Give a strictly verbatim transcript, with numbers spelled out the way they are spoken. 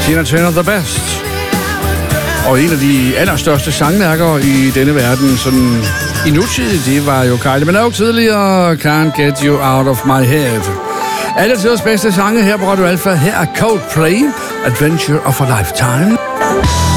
Tina Turner the best. Og en af de allerstørste sangværker i denne verden, sådan i nutid, det var jo Kylie Minogue tidligere, Can't Get You Out of My Head. Alle tiders bedste sange her på Radio Alpha. Her er Coldplay, Adventure of a Lifetime.